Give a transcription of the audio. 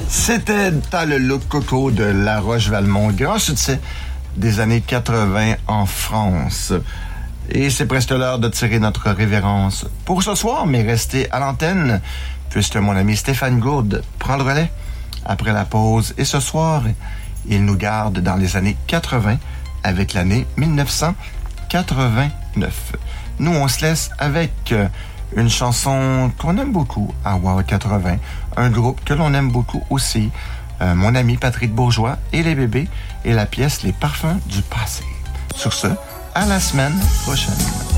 C'était dans le look coco de La Roche-Valmont, grand succès des années 80 en France. Et c'est presque l'heure de tirer notre révérence pour ce soir, mais restez à l'antenne, puisque mon ami Stéphane Gourde prend le relais après la pause. Et ce soir, il nous garde dans les années 80 avec l'année 1989. Nous, on se laisse avec une chanson qu'on aime beaucoup à Wow 80, un groupe que l'on aime beaucoup aussi, mon ami Patrick Bourgeois et les bébés, et la pièce Les Parfums du passé. Sur ce, à la semaine prochaine.